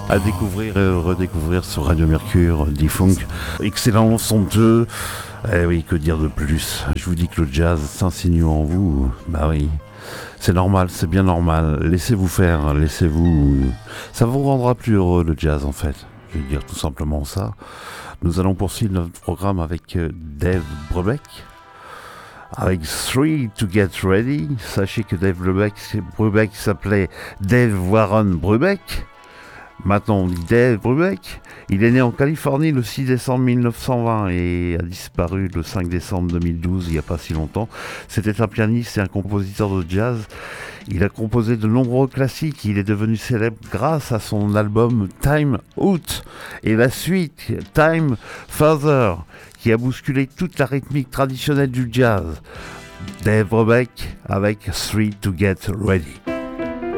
à découvrir et redécouvrir sur Radio Mercure, D-Funk. Excellent son de jeu. Eh oui, que dire de plus? Je vous dis que le jazz s'insinue en vous. Bah oui, c'est normal, c'est bien normal. Laissez-vous faire, laissez-vous... Ça vous rendra plus heureux, le jazz, en fait. Je vais dire tout simplement ça. Nous allons poursuivre notre programme avec Dave Brubeck. Avec Three to Get Ready. Sachez que Dave Brubeck s'appelait Dave Warren Brubeck. Maintenant on dit Dave Brubeck. Il est né en Californie le 6 décembre 1920 et a disparu le 5 décembre 2012, il n'y a pas si longtemps. C'était un pianiste et un compositeur de jazz. Il a composé de nombreux classiques. Il est devenu célèbre grâce à son album Time Out et la suite Time Further, qui a bousculé toute la rythmique traditionnelle du jazz. Dave Brubeck avec Three to Get Ready.